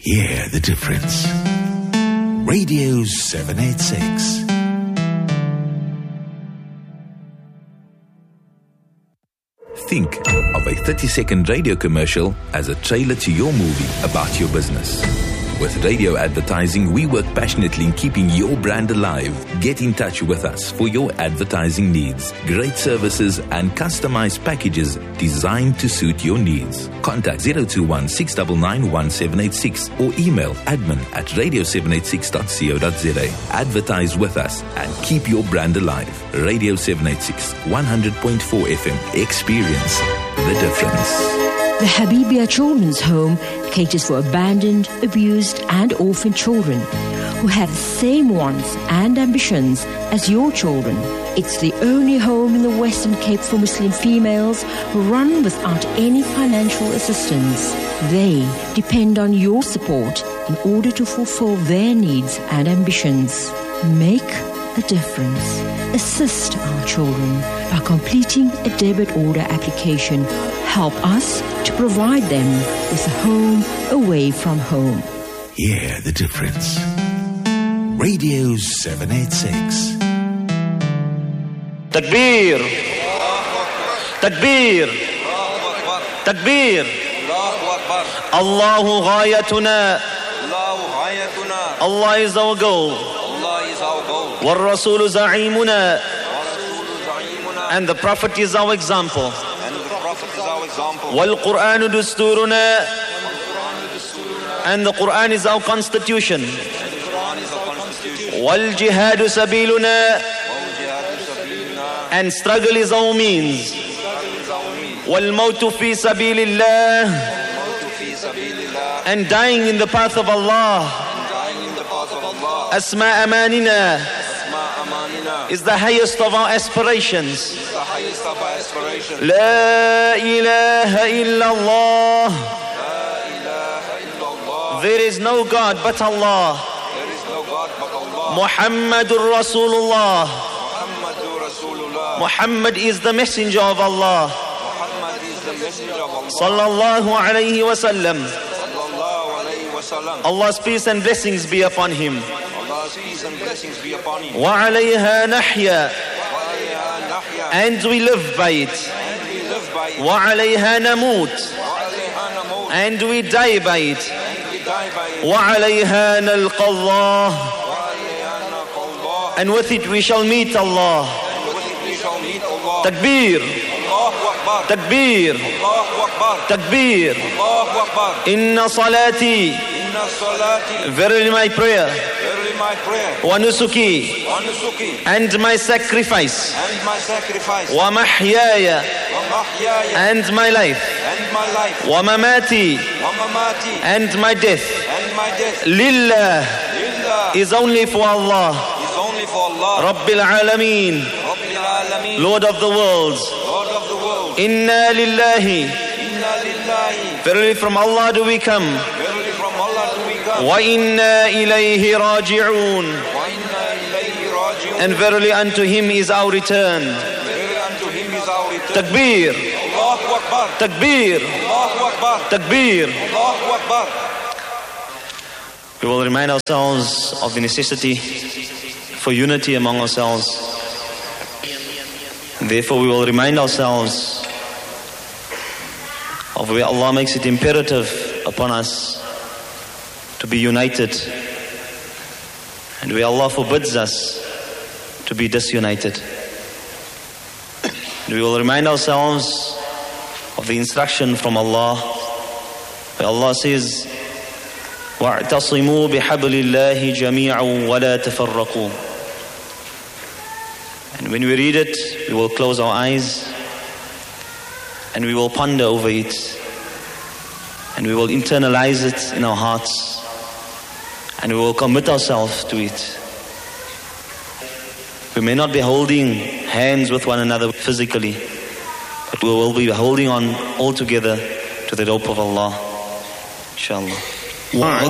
Hear the difference. Radio 786. Think of a 30-second radio commercial as a trailer to your movie about your business. With radio advertising, we work passionately in keeping your brand alive. Get in touch with us for your advertising needs. Great services and customized packages designed to suit your needs. Contact 021-699-1786 or email admin@radio786.co.za. Advertise with us and keep your brand alive. Radio 786, 100.4 FM. Experience the difference. The Habibia Children's Home caters for abandoned, abused and orphaned children who have the same wants and ambitions as your children. It's the only home in the Western Cape for Muslim females who run without any financial assistance. They depend on your support in order to fulfill their needs and ambitions. Make a difference. Assist our children by completing a debit order application. Help us to provide them with a home away from home. Hear the difference. Radio 786. Takbir! Takbir! Takbir! Allahu ghayatuna. Allah is our goal. Wal Rasulu za'imuna. And the Prophet is our example. Wal Qur'anu dusturuna. And the Qur'an is our constitution. Wal jihadu sabiluna. And struggle is our means. Wal mautu fi sabilillah. And dying in the path of Allah. Asma amanina is the highest of our aspirations. La ilaha illallah. There is no God but Allah. Muhammadur Rasulullah. Muhammad is the messenger of Allah. Sallallahu alayhi wa sallam. Allah's peace and blessings be upon him. Wa alayha nahya. And we live by it. Wa alayha namut. And we die by it. Wa alayha nalqa Allah. And with it we shall meet Allah. Takbir. Takbir. Takbir. Inna salati. Verily my prayer. Wa nusuki. And my sacrifice. Wa mahyaya. And my life. Wa mamati. And my death. Lillah is only for Allah. Rabbil alameen. Lord of the worlds. Inna lillahi. Verily from Allah do we come. Wa inna ilayhi raji'un. And verily unto him is our return. Takbir. Takbir. Takbir. We will remind ourselves of the necessity for unity among ourselves. Therefore we will remind ourselves of where Allah makes it imperative upon us to be united, and where Allah forbids us to be disunited. And we will remind ourselves of the instruction from Allah, where Allah says, وَاعْتَصِمُوا بِحَبْلِ اللَّهِ جَمِيعًا وَلَا تَفَرَّقُوا. And when we read it, we will close our eyes and we will ponder over it, and we will internalize it in our hearts, and we will commit ourselves to it. We may not be holding hands with one another physically, but we will be holding on all together to the rope of Allah, inshallah.